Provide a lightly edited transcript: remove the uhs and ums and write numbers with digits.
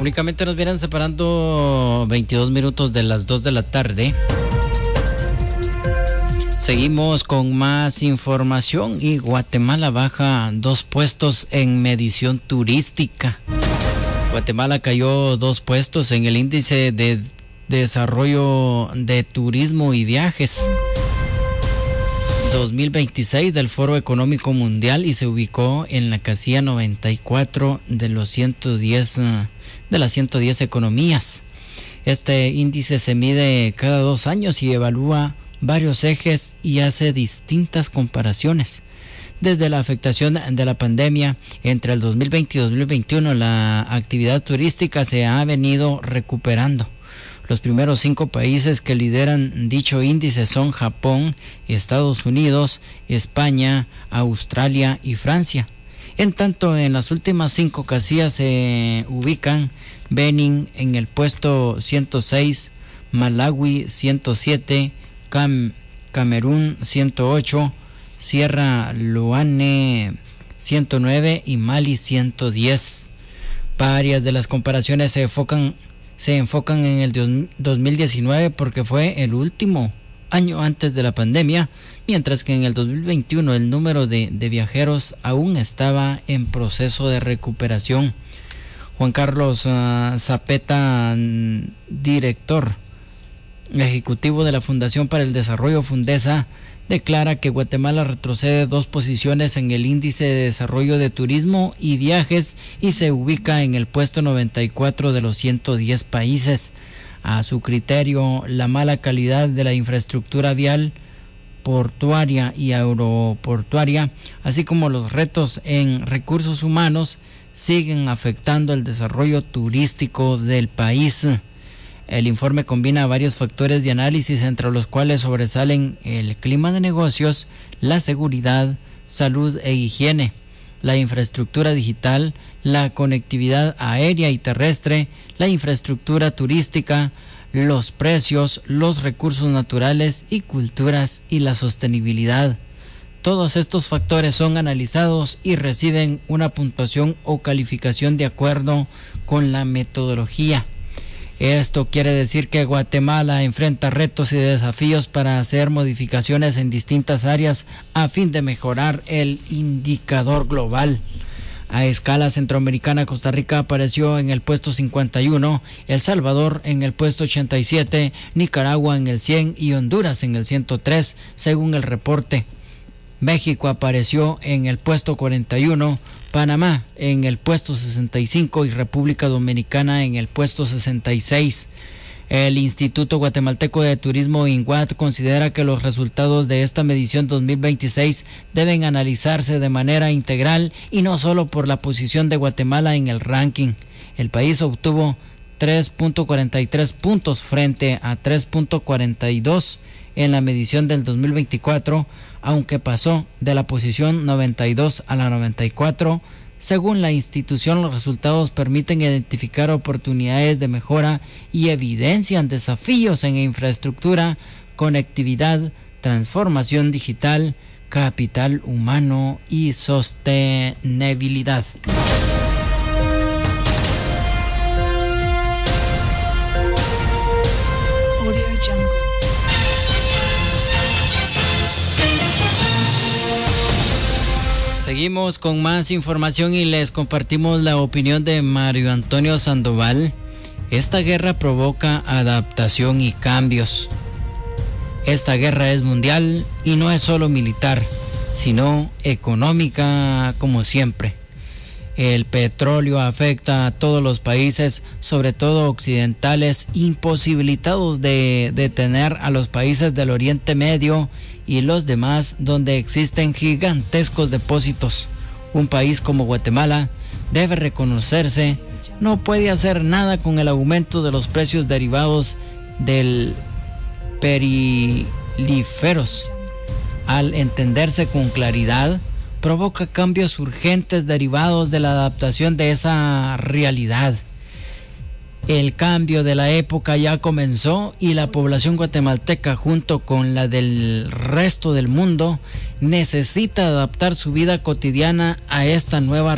Únicamente nos vienen separando 22 minutos de las 2 de la tarde. Seguimos con más información y Guatemala baja 2 puestos en medición turística. Guatemala cayó 2 puestos en el índice de desarrollo de turismo y viajes 2026 del Foro Económico Mundial y se ubicó en la casilla 94 de los 110 de las 110 economías. Este índice se mide cada 2 años y evalúa varios ejes y hace distintas comparaciones. Desde la afectación de la pandemia, entre el 2020 y 2021, la actividad turística se ha venido recuperando. Los primeros 5 países que lideran dicho índice son Japón, Estados Unidos, España, Australia y Francia. En tanto, en las últimas 5 casillas se ubican Benín en el puesto 106, Malawi 107, Camerún 108, Sierra Leone 109 y Mali 110. Varias de las comparaciones se enfocan en el 2019 porque fue el último año antes de la pandemia, mientras que en el 2021 el número de viajeros aún estaba en proceso de recuperación. Juan Carlos Zapeta, director ejecutivo de la Fundación para el Desarrollo Fundesa, declara que Guatemala retrocede 2 posiciones en el índice de desarrollo de turismo y viajes y se ubica en el puesto 94 de los 110 países. A su criterio, la mala calidad de la infraestructura vial, portuaria y aeroportuaria, así como los retos en recursos humanos, siguen afectando el desarrollo turístico del país. El informe combina varios factores de análisis, entre los cuales sobresalen el clima de negocios, la seguridad, salud e higiene, la infraestructura digital, la conectividad aérea y terrestre, la infraestructura turística, los precios, los recursos naturales y culturas y la sostenibilidad. Todos estos factores son analizados y reciben una puntuación o calificación de acuerdo con la metodología. Esto quiere decir que Guatemala enfrenta retos y desafíos para hacer modificaciones en distintas áreas a fin de mejorar el indicador global. A escala centroamericana, Costa Rica apareció en el puesto 51, El Salvador en el puesto 87, Nicaragua en el 100 y Honduras en el 103, según el reporte. México apareció en el puesto 41, Panamá en el puesto 65 y República Dominicana en el puesto 66. El Instituto Guatemalteco de Turismo INGUAT considera que los resultados de esta medición 2026 deben analizarse de manera integral y no solo por la posición de Guatemala en el ranking. El país obtuvo 3.43 puntos frente a 3.42 en la medición del 2024, aunque pasó de la posición 92 a la 94. Según la institución, los resultados permiten identificar oportunidades de mejora y evidencian desafíos en infraestructura, conectividad, transformación digital, capital humano y sostenibilidad. Seguimos con más información y les compartimos la opinión de Mario Antonio Sandoval. Esta guerra provoca adaptación y cambios. Esta guerra es mundial y no es solo militar, sino económica como siempre. El petróleo afecta a todos los países, sobre todo occidentales, imposibilitados de detener a los países del Oriente Medio y los demás donde existen gigantescos depósitos. Un país como Guatemala debe reconocerse, no puede hacer nada con el aumento de los precios derivados del petrolíferos. Al entenderse con claridad, provoca cambios urgentes derivados de la adaptación de esa realidad. El cambio de la época ya comenzó y la población guatemalteca, junto con la del resto del mundo, necesita adaptar su vida cotidiana a esta nueva